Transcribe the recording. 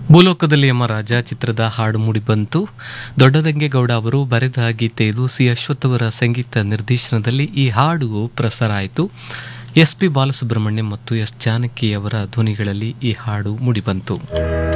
ಭೂಲೋಕದಲ್ಲಿ ಯಮರಾಜ ಚಿತ್ರದ ಹಾಡು ಮೂಡಿಬಂತು. ದೊಡ್ಡದಂಗೇಗೌಡ ಅವರು ಬರೆದ ಗೀತೆ ಇದು. ಸಿ ಅಶ್ವಥ್ ಅವರ ಸಂಗೀತ ನಿರ್ದೇಶನದಲ್ಲಿ ಈ ಹಾಡು ಪ್ರಸಾರ ಆಯಿತು. ಎಸ್ ಪಿ ಬಾಲಸುಬ್ರಹ್ಮಣ್ಯಂ ಮತ್ತು ಎಸ್ ಜಾನಕಿ ಅವರ ಧ್ವನಿಗಳಲ್ಲಿ ಈ ಹಾಡು ಮೂಡಿಬಂತು.